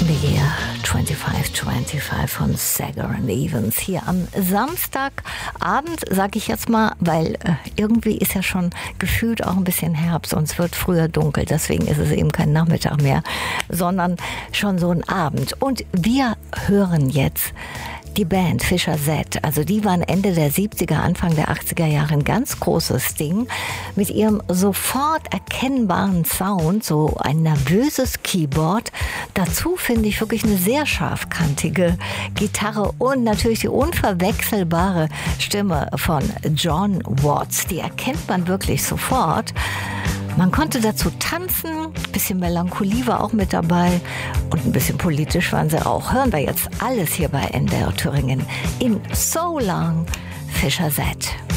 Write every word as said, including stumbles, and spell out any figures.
the Year fünfundzwanzig fünfundzwanzig von Sager and Evans hier am Samstagabend, sage ich jetzt mal, weil äh, irgendwie ist ja schon gefühlt auch ein bisschen Herbst und es wird früher dunkel, deswegen ist es eben kein Nachmittag mehr, sondern schon so ein Abend. Und wir hören jetzt die Band Fischer Z, also die waren Ende der siebziger, Anfang der achtziger Jahre ein ganz großes Ding mit ihrem sofort erkennbaren Sound, so ein nervöses Keyboard. Dazu finde ich wirklich eine sehr scharfkantige Gitarre und natürlich die unverwechselbare Stimme von John Watts. Die erkennt man wirklich sofort. Man konnte dazu tanzen, ein bisschen Melancholie war auch mit dabei und ein bisschen politisch waren sie auch. Hören wir jetzt alles hier bei N D R Thüringen in So Long Fischer Z.